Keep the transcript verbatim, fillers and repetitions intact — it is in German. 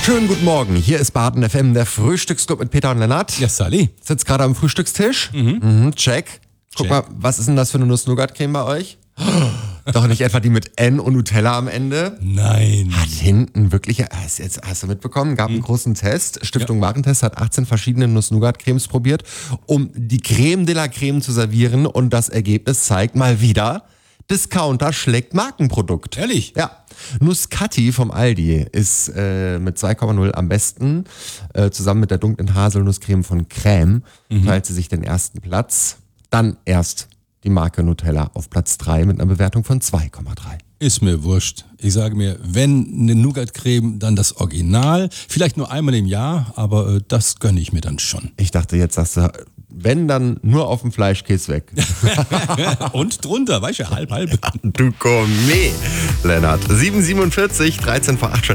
Schönen guten Morgen, hier ist Baden F M, der Frühstücksclub mit Peter und Lennart. Ja, Sally. Sitzt gerade am Frühstückstisch. Mhm. Mhm, check. Guck Check. mal, was ist denn das für eine Nuss-Nougat-Creme bei euch? Doch nicht etwa die mit N und Nutella am Ende? Nein. Hat hinten wirklich, hast, jetzt, hast du mitbekommen, gab einen großen Test. Stiftung Warentest hat achtzehn verschiedene Nuss-Nougat-Cremes probiert, um die Creme de la Creme zu servieren. Und das Ergebnis zeigt mal wieder, Discounter schlägt Markenprodukt. Ehrlich? Ja. Nuskatti vom Aldi ist äh, mit zwei Komma null am besten. Äh, zusammen mit der dunklen Haselnusscreme von Crème teilt sie sich den ersten Platz. Dann erst die Marke Nutella auf Platz drei mit einer Bewertung von zwei Komma drei. Ist mir wurscht. Ich sage mir, wenn eine Nougat-Creme, dann das Original. Vielleicht nur einmal im Jahr, aber äh, das gönne ich mir dann schon. Ich dachte, jetzt sagst du, wenn, dann nur auf dem Fleischkäse weg. Und drunter, weißt du, halb, halb. Du Gourmet, Lennart. sieben Uhr siebenundvierzig, dreizehn vor acht.